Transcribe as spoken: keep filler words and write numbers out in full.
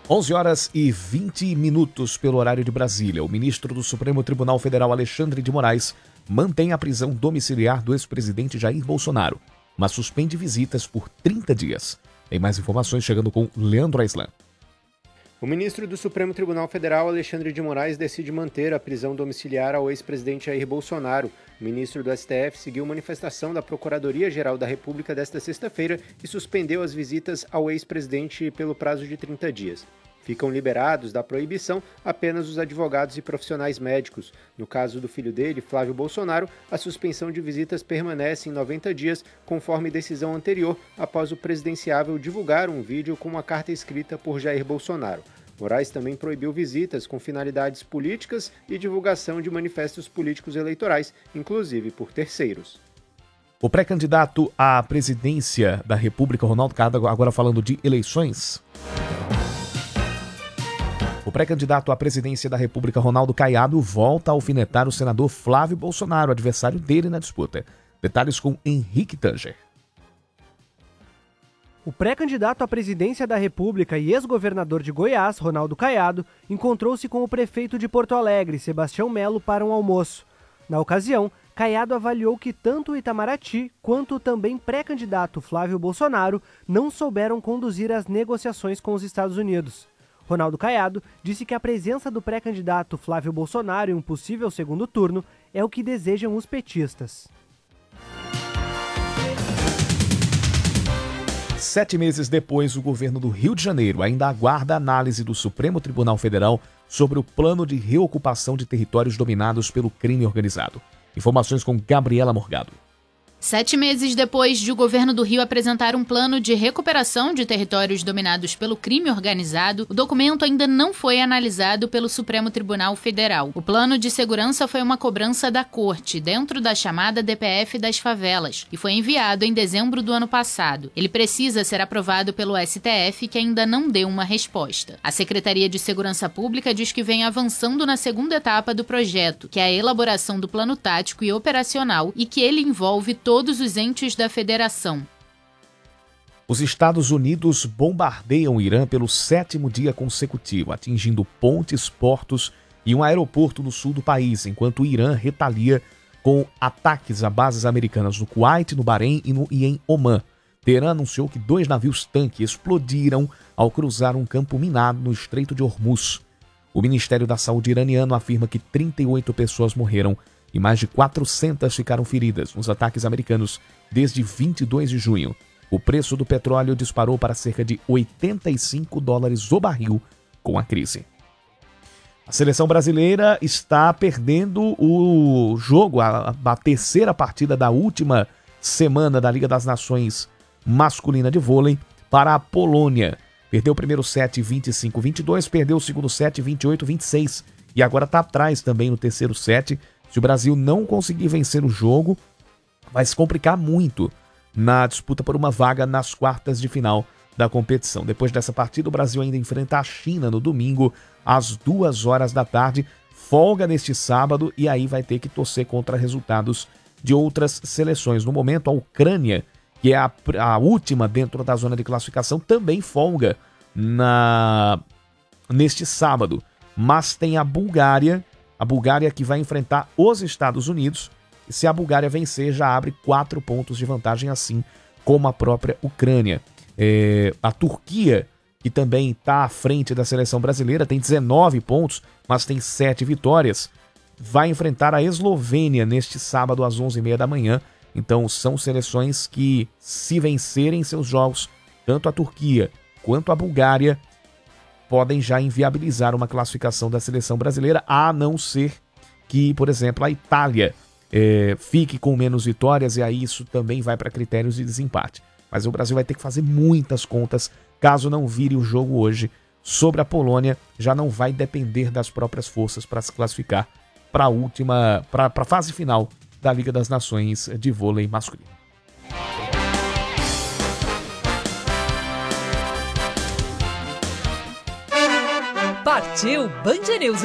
onze horas e vinte minutos pelo horário de Brasília. O ministro do Supremo Tribunal Federal, Alexandre de Moraes, mantém a prisão domiciliar do ex-presidente Jair Bolsonaro, mas suspende visitas por trinta dias. Tem mais informações chegando com Leandro Aislan. O ministro do Supremo Tribunal Federal, Alexandre de Moraes, decide manter a prisão domiciliar ao ex-presidente Jair Bolsonaro. O ministro do S T F seguiu manifestação da Procuradoria-Geral da República desta sexta-feira e suspendeu as visitas ao ex-presidente pelo prazo de trinta dias. Ficam liberados da proibição apenas os advogados e profissionais médicos. No caso do filho dele, Flávio Bolsonaro, a suspensão de visitas permanece em noventa dias, conforme decisão anterior, após o presidenciável divulgar um vídeo com uma carta escrita por Jair Bolsonaro. Moraes também proibiu visitas com finalidades políticas e divulgação de manifestos políticos eleitorais, inclusive por terceiros. O pré-candidato à presidência da República, Ronaldo Caiado, agora falando de eleições... O pré-candidato à presidência da República, Ronaldo Caiado, volta a alfinetar o senador Flávio Bolsonaro, adversário dele na disputa. Detalhes com Henrique Tanger. O pré-candidato à presidência da República e ex-governador de Goiás, Ronaldo Caiado, encontrou-se com o prefeito de Porto Alegre, Sebastião Melo, para um almoço. Na ocasião, Caiado avaliou que tanto o Itamaraty quanto o também pré-candidato Flávio Bolsonaro não souberam conduzir as negociações com os Estados Unidos. Ronaldo Caiado disse que a presença do pré-candidato Flávio Bolsonaro em um possível segundo turno é o que desejam os petistas. Sete meses depois, o governo do Rio de Janeiro ainda aguarda a análise do Supremo Tribunal Federal sobre o plano de reocupação de territórios dominados pelo crime organizado. Informações com Gabriela Morgado. Sete meses depois de o governo do Rio apresentar um plano de recuperação de territórios dominados pelo crime organizado, o documento ainda não foi analisado pelo Supremo Tribunal Federal. O plano de segurança foi uma cobrança da Corte, dentro da chamada D P F das favelas, e foi enviado em dezembro do ano passado. Ele precisa ser aprovado pelo S T F, que ainda não deu uma resposta. A Secretaria de Segurança Pública diz que vem avançando na segunda etapa do projeto, que é a elaboração do plano tático e operacional, e que ele envolve todo todos os entes da federação. Os Estados Unidos bombardeiam o Irã pelo sétimo dia consecutivo, atingindo pontes, portos e um aeroporto no sul do país, enquanto o Irã retalia com ataques a bases americanas no Kuwait, no Bahrein e, no, e em Omã. Teherã anunciou que dois navios-tanque explodiram ao cruzar um campo minado no Estreito de Hormuz. O Ministério da Saúde iraniano afirma que trinta e oito pessoas morreram e mais de quatrocentas ficaram feridas nos ataques americanos desde vinte e dois de junho. O preço do petróleo disparou para cerca de oitenta e cinco dólares o barril com a crise. A seleção brasileira está perdendo o jogo, a, a terceira partida da última semana da Liga das Nações masculina de vôlei para a Polônia. Perdeu o primeiro set vinte e cinco a vinte e dois, perdeu o segundo set vinte e oito a vinte e seis e agora está atrás também no terceiro set. Se o Brasil não conseguir vencer o jogo, vai se complicar muito na disputa por uma vaga nas quartas de final da competição. Depois dessa partida, o Brasil ainda enfrenta a China no domingo, às duas horas da tarde, folga neste sábado e aí vai ter que torcer contra resultados de outras seleções. No momento, a Ucrânia, que é a, a última dentro da zona de classificação, também folga na, neste sábado. Mas tem a Bulgária, A Bulgária que vai enfrentar os Estados Unidos. E se a Bulgária vencer, já abre quatro pontos de vantagem, assim como a própria Ucrânia. É, a Turquia, que também está à frente da seleção brasileira, tem dezenove pontos, mas tem sete vitórias. Vai enfrentar a Eslovênia neste sábado às onze e meia da manhã. Então são seleções que, se vencerem seus jogos, tanto a Turquia quanto a Bulgária, podem já inviabilizar uma classificação da seleção brasileira, a não ser que, por exemplo, a Itália é, fique com menos vitórias e aí isso também vai para critérios de desempate. Mas o Brasil vai ter que fazer muitas contas caso não vire o jogo hoje sobre a Polônia. Já não vai depender das próprias forças para se classificar para a última, para a fase final da Liga das Nações de vôlei masculino. Partiu Band News.